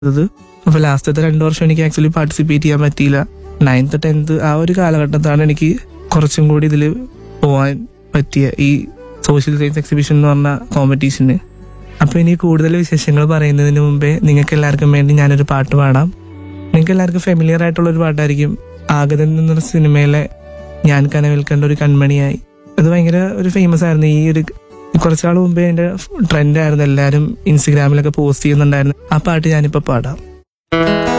ചെയ്തത്. അപ്പൊ ലാസ്റ്റത്തെ 2 വർഷം എനിക്ക് ആക്ച്വലി പാർട്ടിസിപ്പേറ്റ് ചെയ്യാൻ പറ്റിയില്ല. 9th 10th ആ ഒരു കാലഘട്ടത്താണ് എനിക്ക് കുറച്ചും കൂടി ഇതിൽ പോവാൻ പറ്റിയ ഈ സോഷ്യൽ സയൻസ് എക്സിബിഷൻ എന്ന് പറഞ്ഞ കോമ്പറ്റീഷന്. അപ്പൊ ഇനി കൂടുതൽ വിശേഷങ്ങൾ പറയുന്നതിന് മുമ്പേ നിങ്ങൾക്ക് എല്ലാവർക്കും വേണ്ടി ഞാനൊരു പാട്ട് പാടാം. നിങ്ങൾക്ക് എല്ലാവർക്കും ഫെമിലിയർ ആയിട്ടുള്ള ഒരു പാട്ടായിരിക്കും. ആഗതൻ എന്നൊരു സിനിമയിലെ ഞാൻ കനവിൽ കണ്ട ഒരു കൺമണിയായി. അത് ഭയങ്കര ഒരു ഫേമസ് ആയിരുന്നു. കുറച്ചാൾ മുമ്പേ അതിന്റെ ട്രെൻഡ് ആയിരുന്നു. എല്ലാവരും ഇൻസ്റ്റഗ്രാമിലൊക്കെ പോസ്റ്റ് ചെയ്യുന്നുണ്ടായിരുന്നു. ആ പാട്ട് ഞാനിപ്പോ പാടാം.